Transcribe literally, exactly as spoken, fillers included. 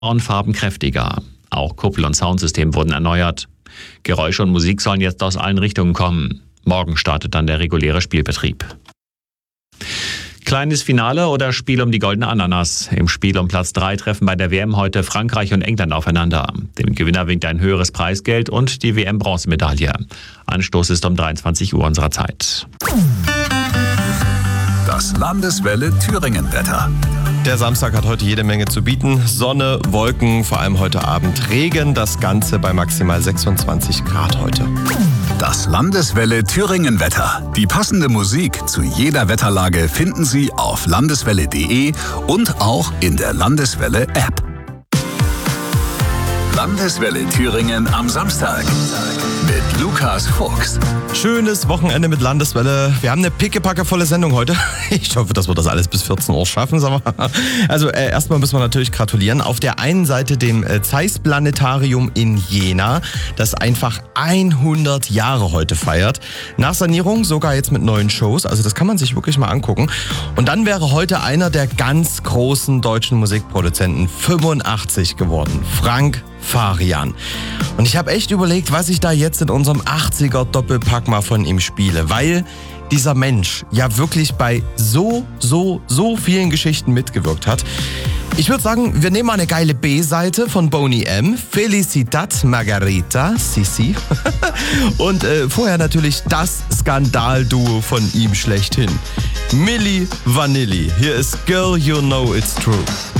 und farbenkräftiger. Auch Kuppel und Soundsystem wurden erneuert. Geräusche und Musik sollen jetzt aus allen Richtungen kommen. Morgen startet dann der reguläre Spielbetrieb. Kleines Finale oder Spiel um die goldene Ananas. Im Spiel um Platz drei treffen bei der W M heute Frankreich und England aufeinander. Dem Gewinner winkt ein höheres Preisgeld und die W M-Bronzemedaille. Anstoß ist um dreiundzwanzig Uhr unserer Zeit. Das Landeswelle Thüringen-Wetter. Der Samstag hat heute jede Menge zu bieten. Sonne, Wolken, vor allem heute Abend Regen. Das Ganze bei maximal sechsundzwanzig Grad heute. Das Landeswelle Thüringen-Wetter. Die passende Musik zu jeder Wetterlage finden Sie auf landeswelle punkt de und auch in der Landeswelle-App. Landeswelle Thüringen am Samstag mit Lukas Fuchs. Schönes Wochenende mit Landeswelle. Wir haben eine pickepackevolle Sendung heute. Ich hoffe, dass wir das alles bis vierzehn Uhr schaffen. Also äh, erstmal müssen wir natürlich gratulieren. Auf der einen Seite dem äh, Zeiss Planetarium in Jena, das einfach hundert Jahre heute feiert. Nach Sanierung sogar jetzt mit neuen Shows. Also das kann man sich wirklich mal angucken. Und dann wäre heute einer der ganz großen deutschen Musikproduzenten fünfundachtzig geworden. Frank Farian. Und ich habe echt überlegt, was ich da jetzt in unserem achtziger Doppelpack mal von ihm spiele, weil dieser Mensch ja wirklich bei so, so, so vielen Geschichten mitgewirkt hat. Ich würde sagen, wir nehmen mal eine geile B-Seite von Boney M. Felicitat Margarita, Sissi. Und äh, vorher natürlich das Skandalduo von ihm schlechthin. Milli Vanilli. Hier ist Girl, You Know It's True.